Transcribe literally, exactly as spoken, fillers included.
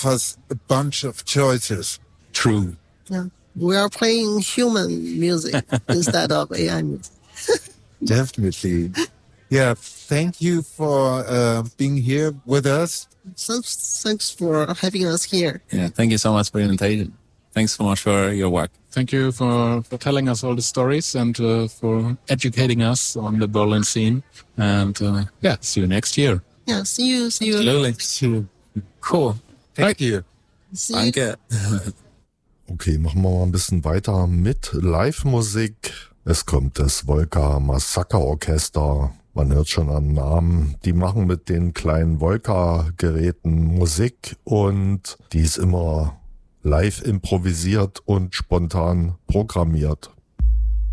offers a bunch of choices. True. Yeah. We are playing human music instead of A I music. Definitely. Yeah, thank you for uh, being here with us. Thanks, thanks for having us here. Yeah, thank you so much for the invitation. Thanks so much for your work. Thank you for, for telling us all the stories and uh, for educating us on the Berlin scene. And uh, yeah, see you next year. Yeah, see you. See you. Absolutely. Cool. Thank you. See you. Danke. Okay, machen wir mal ein bisschen weiter mit Live-Musik. Es kommt das Volca Massacre Orchester. Man hört schon am Namen. Die machen mit den kleinen Volca-Geräten Musik und die ist immer live improvisiert und spontan programmiert.